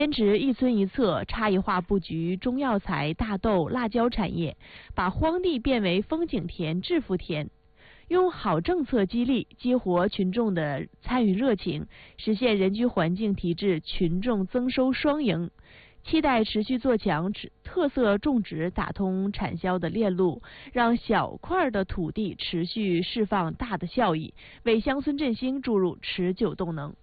坚持一村一策，差异化布局中药材、大豆、辣椒产业，把荒地变为风景田、致富田。用好政策激励，激活群众的参与热情，实现人居环境提质、群众增收双赢。期待持续做强特色种植，打通产销的链路，让小块的土地持续释放大的效益，为乡村振兴注入持久动能。